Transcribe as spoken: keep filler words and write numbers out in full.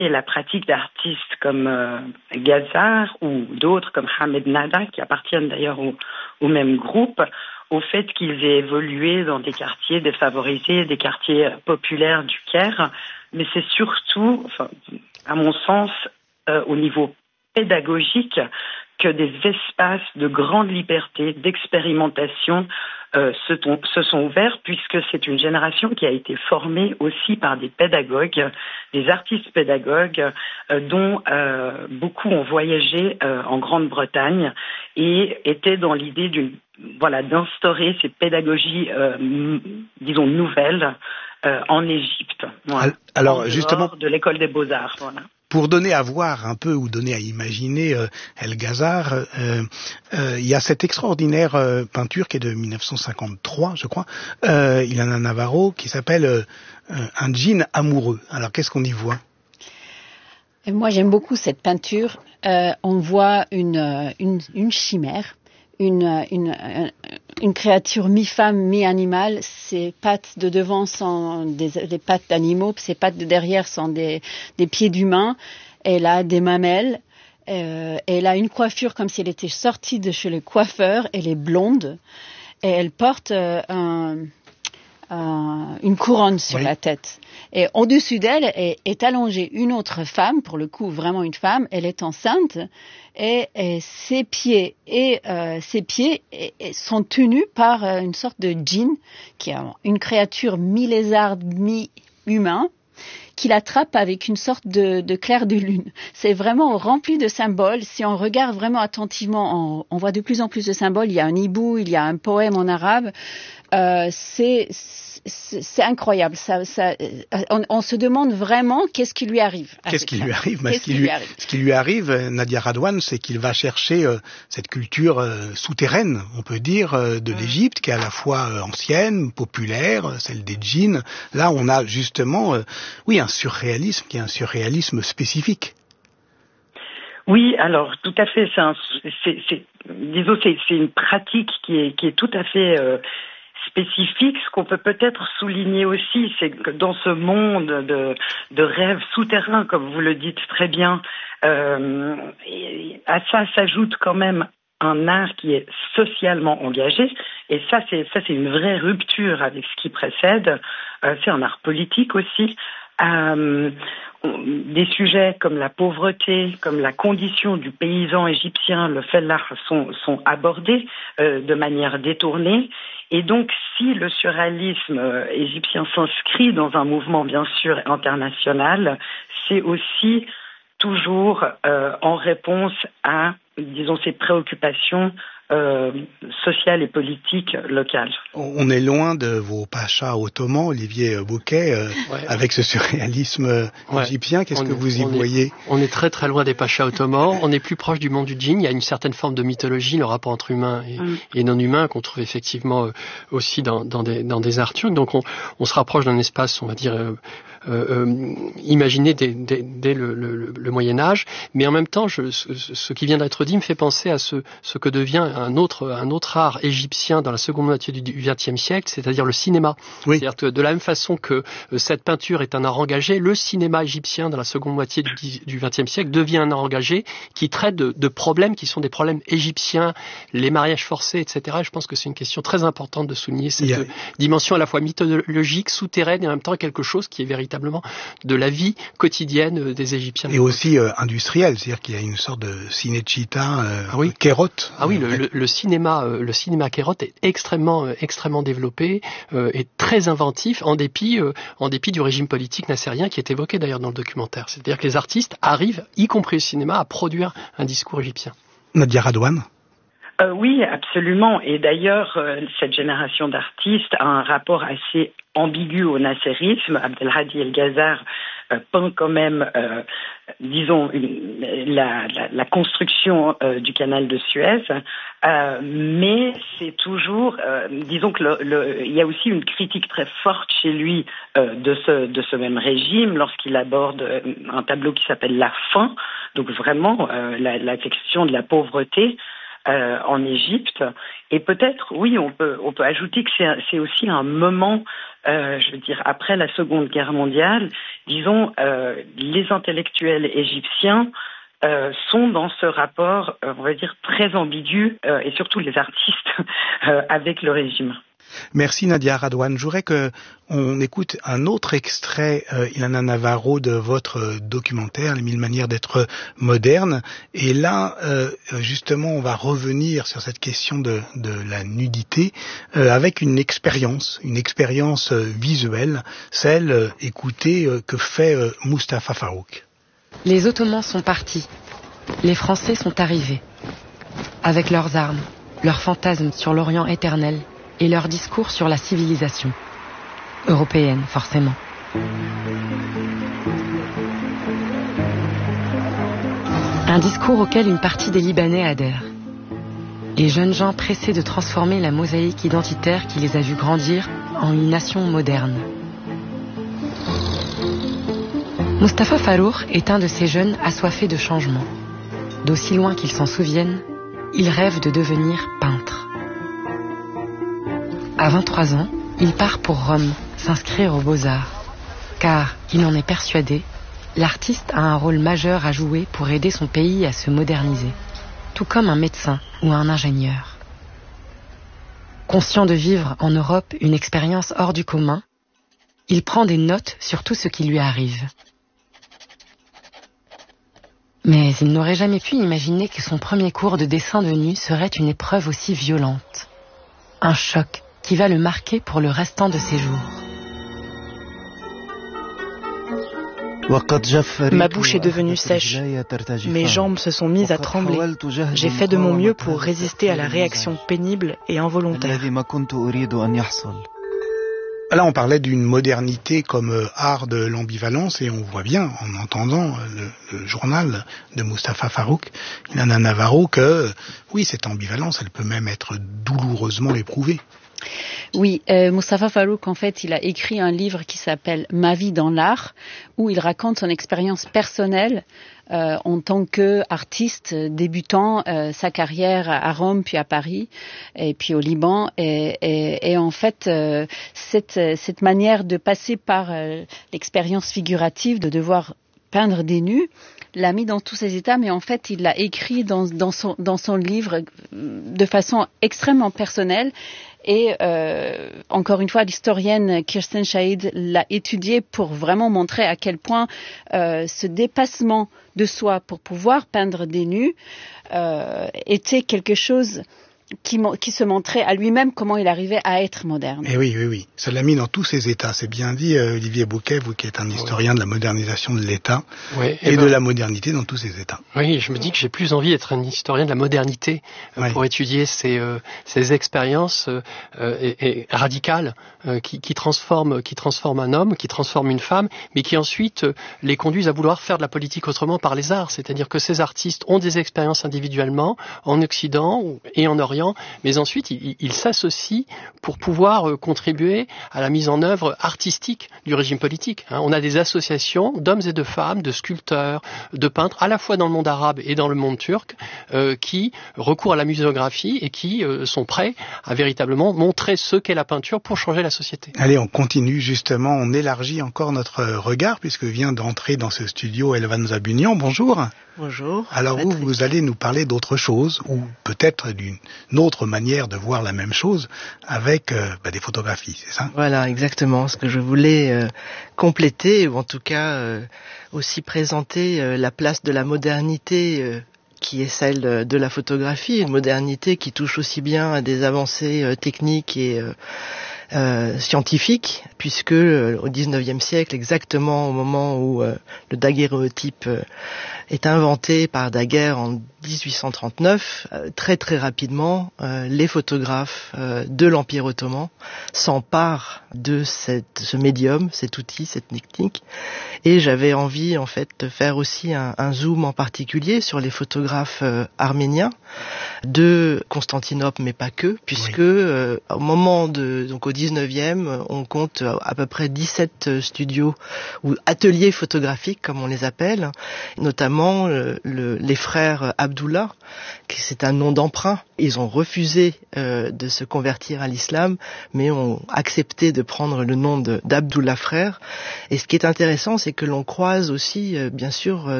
la pratique d'artistes comme euh, Ghazar ou d'autres comme Hamed Nada, qui appartiennent d'ailleurs au, au même groupe, au fait qu'ils aient évolué dans des quartiers défavorisés, des quartiers populaires du Caire. Mais c'est surtout, enfin, à mon sens, euh, au niveau pédagogique, que des espaces de grande liberté, d'expérimentation euh, se, ton, se sont ouverts, puisque c'est une génération qui a été formée aussi par des pédagogues, des artistes pédagogues, euh, dont euh, beaucoup ont voyagé euh, en Grande-Bretagne et étaient dans l'idée d'une, voilà, d'instaurer ces pédagogies, euh, m- disons, nouvelles euh, en Égypte. Voilà. Alors, en justement, de l'école des beaux-arts, voilà. Pour donner à voir un peu ou donner à imaginer euh, El Ghazar, euh, euh, il y a cette extraordinaire euh, peinture qui est de dix-neuf cent cinquante-trois, je crois, euh, Ilana Navarro, qui s'appelle euh, Un djinn amoureux. Alors qu'est-ce qu'on y voit? Et moi j'aime beaucoup cette peinture. Euh, on voit une, une, une chimère. Une, une, une créature mi-femme, mi-animal. Ses pattes de devant sont des, des pattes d'animaux, ses pattes de derrière sont des, des pieds d'humains. Elle a des mamelles. Euh, elle a une coiffure comme si elle était sortie de chez le coiffeur. Elle est blonde. Et elle porte euh, un... Euh, une couronne sur oui. la tête. Et au-dessus d'elle est, est allongée une autre femme, pour le coup vraiment une femme, elle est enceinte, et, et ses pieds, et, euh, ses pieds et, et sont tenus par euh, une sorte de djinn, qui est une créature mi-lézard, mi-humain, qui l'attrape avec une sorte de, de clair de lune. C'est vraiment rempli de symboles. Si on regarde vraiment attentivement, on, on voit de plus en plus de symboles. Il y a un hibou, il y a un poème en arabe. Euh, c'est, c'est, c'est incroyable. Ça, ça, on, on se demande vraiment qu'est-ce qui lui arrive. Qu'est-ce qui ça. lui arrive, qu'est-ce ce, qui lui, arrive ce qui lui arrive, Nadia Radwan, c'est qu'il va chercher euh, cette culture euh, souterraine, on peut dire, euh, de mmh. l'Égypte, qui est à la fois euh, ancienne, populaire, celle des djinns. Là, on a justement, euh, oui, un surréalisme qui est un surréalisme spécifique. Oui, alors tout à fait. C'est, un, c'est, c'est disons, c'est, c'est une pratique qui est qui est tout à fait euh, spécifique. Ce qu'on peut peut-être souligner aussi, c'est que dans ce monde de de rêves souterrains, comme vous le dites très bien, euh, à ça s'ajoute quand même un art qui est socialement engagé, et ça c'est ça c'est une vraie rupture avec ce qui précède. Euh, c'est un art politique aussi. Euh, des sujets comme la pauvreté, comme la condition du paysan égyptien, le fellah, sont, sont abordés euh, de manière détournée. Et donc, si le surréalisme euh, égyptien s'inscrit dans un mouvement, bien sûr, international, c'est aussi toujours euh, en réponse à, disons, ces préoccupations euh, sociales et politiques locales. On est loin de vos pachas ottomans, Olivier Bouquet, euh, ouais. avec ce surréalisme ouais. égyptien. Qu'est-ce on que est, vous y on voyez? est, On est très très loin des pachas ottomans. On est plus proche du monde du djinn. Il y a une certaine forme de mythologie, le rapport entre humain et, mm. et non humain, qu'on trouve effectivement euh, aussi dans, dans, des, dans des arts turcs. Donc on, on se rapproche d'un espace, on va dire, euh, euh, imaginé dès, dès, dès le, le, le Moyen-Âge. Mais en même temps, je, ce, ce qui vient d'être dit me fait penser à ce, ce que devient un autre, un autre art égyptien dans la seconde moitié du vingtième siècle, c'est-à-dire le cinéma. Oui. C'est-à-dire que de la même façon que euh, cette peinture est un art engagé, le cinéma égyptien dans la seconde moitié du vingtième siècle devient un art engagé qui traite de, de problèmes qui sont des problèmes égyptiens, les mariages forcés, et cetera. Et je pense que c'est une question très importante de souligner cette a... dimension à la fois mythologique, souterraine et en même temps quelque chose qui est véritablement de la vie quotidienne des Égyptiens. Et aussi euh, industriel, c'est-à-dire qu'il y a une sorte de Cinecittà, euh, ah oui. Kérote. Ah oui, le, le, le cinéma, euh, le cinéma Kérote est extrêmement, euh, extrêmement développé euh, et très inventif, en dépit, euh, en dépit du régime politique nassérien qui est évoqué d'ailleurs dans le documentaire. C'est-à-dire que les artistes arrivent, y compris le cinéma, à produire un discours égyptien. Nadia Radwan. Euh, oui, absolument. Et d'ailleurs, euh, cette génération d'artistes a un rapport assez ambigu au nasserisme. Abdelhadi El Ghazar euh, peint quand même, euh, disons, une, la, la, la construction euh, du canal de Suez, euh, mais c'est toujours, euh, disons que le, le, il y a aussi une critique très forte chez lui euh, de ce de ce même régime lorsqu'il aborde un tableau qui s'appelle La faim. Donc vraiment, euh, la, la question de la pauvreté. euh, en Égypte. Et peut-être, oui, on peut, on peut ajouter que c'est, c'est aussi un moment, euh, je veux dire, après la Seconde Guerre mondiale, disons, euh, les intellectuels égyptiens euh, sont dans ce rapport, euh, on va dire, très ambigu, euh, et surtout les artistes, euh, avec le régime. Merci Nadia Radwan. Je voudrais que on écoute un autre extrait, euh, Ilana Navarro, de votre documentaire, Les mille manières d'être moderne. Et là, euh, justement, on va revenir sur cette question de, de la nudité euh, avec une expérience, une expérience euh, visuelle, celle, euh, écoutez, euh, que fait euh, Mustapha Farrouk. Les Ottomans sont partis. Les Français sont arrivés. Avec leurs armes, leurs fantasmes sur l'Orient éternel, et leur discours sur la civilisation. Européenne, forcément. Un discours auquel une partie des Libanais adhère. Les jeunes gens pressés de transformer la mosaïque identitaire qui les a vus grandir en une nation moderne. Mustapha Farrouk est un de ces jeunes assoiffés de changement. D'aussi loin qu'ils s'en souviennent, il rêve de devenir peintre. À vingt-trois ans, il part pour Rome, s'inscrire aux Beaux-Arts. Car, il en est persuadé, l'artiste a un rôle majeur à jouer pour aider son pays à se moderniser. Tout comme un médecin ou un ingénieur. Conscient de vivre en Europe une expérience hors du commun, il prend des notes sur tout ce qui lui arrive. Mais il n'aurait jamais pu imaginer que son premier cours de dessin de nu serait une épreuve aussi violente. Un choc qui va le marquer pour le restant de ses jours. Ma bouche est devenue sèche. Mes jambes se sont mises à trembler. J'ai fait de mon mieux pour résister à la réaction pénible et involontaire. Là, on parlait d'une modernité comme euh, art de l'ambivalence, et on voit bien, en entendant le, le journal de Mustapha Farrouk, Ilana Navarro, que euh, oui, cette ambivalence, elle peut même être douloureusement éprouvée. Oui, euh, Mustapha Farrouk, en fait, il a écrit un livre qui s'appelle « Ma vie dans l'art », où il raconte son expérience personnelle euh, en tant qu'artiste débutant, euh, sa carrière à Rome, puis à Paris, et puis au Liban. Et, et, et en fait, euh, cette, cette manière de passer par euh, l'expérience figurative, de devoir peindre des nus, l'a mis dans tous ses états, mais en fait, il l'a écrit dans, dans, son, dans son livre de façon extrêmement personnelle. Et euh, encore une fois, l'historienne Kirsten Shahid l'a étudié pour vraiment montrer à quel point euh, ce dépassement de soi pour pouvoir peindre des nus euh, était quelque chose qui, qui se montrait à lui-même comment il arrivait à être moderne. Et oui, oui, oui. Ça l'a mis dans tous ses états. C'est bien dit, euh, Olivier Bouquet, vous qui êtes un historien oui. de la modernisation de l'État oui, et, et ben, de la modernité dans tous ses états. Oui, je me dis que j'ai plus envie d'être un historien de la modernité euh, oui. pour étudier ces, euh, ces expériences euh, et, et radicales euh, qui, qui, transforment, qui transforment un homme, qui transforment une femme, mais qui ensuite euh, les conduisent à vouloir faire de la politique autrement par les arts. C'est-à-dire que ces artistes ont des expériences individuellement en Occident et en Orient, mais ensuite ils, ils s'associent pour pouvoir euh, contribuer à la mise en œuvre artistique du régime politique. Hein. On a des associations d'hommes et de femmes, de sculpteurs, de peintres, à la fois dans le monde arabe et dans le monde turc, euh, qui recourent à la muséographie et qui euh, sont prêts à véritablement montrer ce qu'est la peinture pour changer la société. Allez, on continue justement, on élargit encore notre regard puisque vient d'entrer dans ce studio Elvan Zabunian. Bonjour. Bonjour. Alors vous, vous allez nous parler d'autre chose, ou peut-être d'une autre manière de voir la même chose, avec euh, bah, des photographies, c'est ça ? Voilà, exactement. Ce que je voulais euh, compléter, ou en tout cas euh, aussi présenter euh, la place de la modernité euh, qui est celle de, de la photographie, une modernité qui touche aussi bien à des avancées euh, techniques et euh, Euh, scientifique, puisque euh, au dix-neuvième siècle, exactement au moment où euh, le daguerréotype euh, est inventé par Daguerre en dix-huit cent trente-neuf, euh, très très rapidement, euh, les photographes euh, de l'Empire ottoman s'emparent de cette, ce médium, cet outil, cette technique, et j'avais envie en fait de faire aussi un, un zoom en particulier sur les photographes euh, arméniens de Constantinople, mais pas que, puisque oui. euh, au moment de, donc au dix-neuvième, on compte à peu près dix-sept studios ou ateliers photographiques, comme on les appelle, notamment le, le, les frères Abdullah, qui c'est un nom d'emprunt. Ils ont refusé euh, de se convertir à l'islam, mais ont accepté de prendre le nom de, d'Abdullah frère. Et ce qui est intéressant, c'est que l'on croise aussi, euh, bien sûr,